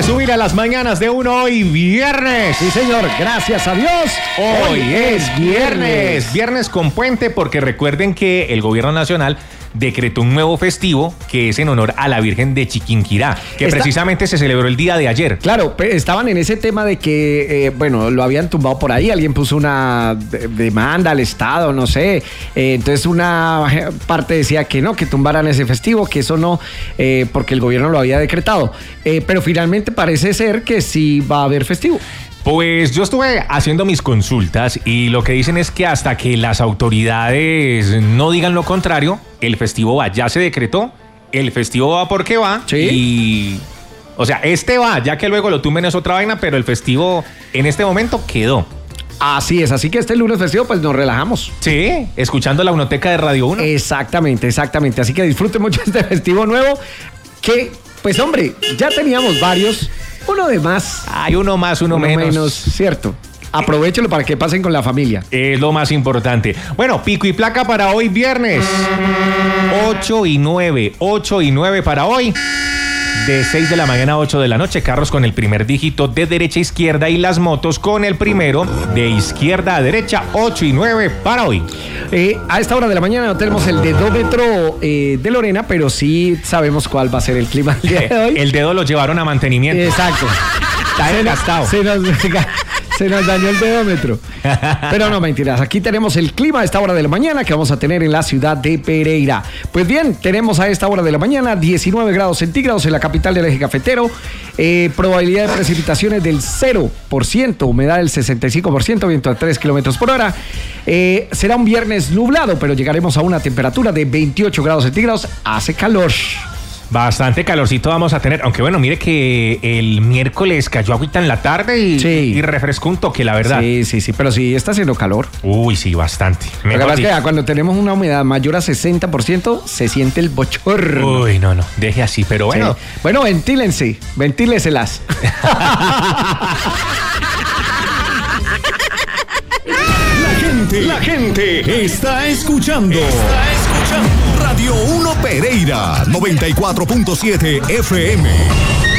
subir a las mañanas de uno hoy viernes. Sí, señor, gracias a Dios. Hoy es viernes. Viernes con puente, porque recuerden que el gobierno nacional decretó un nuevo festivo que es en honor a la Virgen de Chiquinquirá, que precisamente se celebró el día de ayer. Claro, estaban en ese tema de que, lo habían tumbado por ahí, alguien puso una demanda al Estado, no sé, entonces una parte decía que no, que tumbaran ese festivo, que eso no, porque el gobierno lo había decretado, pero finalmente parece ser que sí va a haber festivo. Pues yo estuve haciendo mis consultas y lo que dicen es que hasta que las autoridades no digan lo contrario, el festivo va, ya se decretó, el festivo va porque va. Sí. Y, o sea, va, ya que luego lo tumben es otra vaina, pero el festivo en este momento quedó. Así es, así que este lunes festivo pues nos relajamos. Sí, escuchando la Unoteca de Radio 1. Exactamente, así que disfruten mucho este festivo nuevo que, pues hombre, ya teníamos varios. Uno de más. Hay uno más, uno menos. Cierto. Aprovechelo para que pasen con la familia. Es lo más importante. Bueno, pico y placa para hoy viernes. 8 y 9 para hoy. De 6 de la mañana a 8 de la noche, carros con el primer dígito de derecha a izquierda y las motos con el primero de izquierda a derecha, 8 y 9 para hoy. A esta hora de la mañana no tenemos el dedómetro de Lorena, pero sí sabemos cuál va a ser el clima del día de hoy. El dedo lo llevaron a mantenimiento. Exacto. Está desgastado. Se nos dañó el dedómetro. Pero no, mentiras. Aquí tenemos el clima a esta hora de la mañana que vamos a tener en la ciudad de Pereira. Pues bien, tenemos a esta hora de la mañana 19 grados centígrados en la capital del eje cafetero. Probabilidad de precipitaciones del 0%, humedad del 65%, viento a 3 kilómetros por hora. Será un viernes nublado, pero llegaremos a una temperatura de 28 grados centígrados. Hace calor. Bastante calorcito vamos a tener, aunque bueno, mire que el miércoles cayó agüita en la tarde y refrescó un toque, la verdad. Sí, pero sí está haciendo calor. Uy, sí, bastante. Lo que pasa es que cuando tenemos una humedad mayor a 60%, se siente el bochorno. Uy, no, deje así, pero bueno. Sí. Bueno, ventíleselas. La gente está escuchando. Radio 1 Pereira, 94.7 FM.